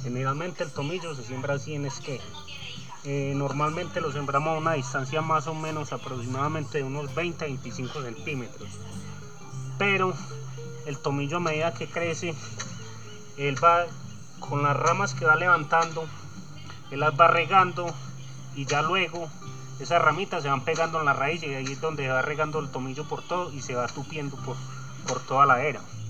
Generalmente el tomillo se siembra así en esqueje. Normalmente lo sembramos a una distancia más o menos aproximadamente de unos 20-25 centímetros. Pero el tomillo, a medida que crece, él va con las ramas que va levantando, él las va regando, y ya luego esas ramitas se van pegando en la raíz, y ahí es donde va regando el tomillo por todo y se va tupiendo por toda la era.